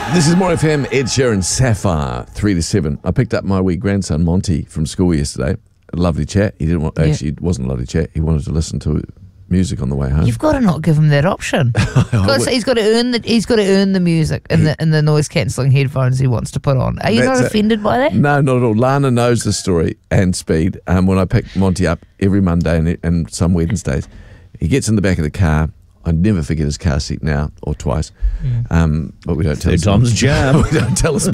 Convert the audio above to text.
This is More FM, Ed Sheeran, Sapphire, 3 to 7. I picked up my wee grandson, Monty, from school yesterday. A lovely chat. He didn't want, actually, it wasn't a lovely chat. He wanted to listen to music on the way home. You've got to not give him that option. He's got to earn the music in the noise cancelling headphones he wants to put on. Are you not offended by that? No, not at all. Lana knows the story and Speed. When I pick Monty up every Monday and some Wednesdays, he gets in the back of the car. I never forget his car seat now or twice. But we don't tell him. Tom's jam. We don't tell us.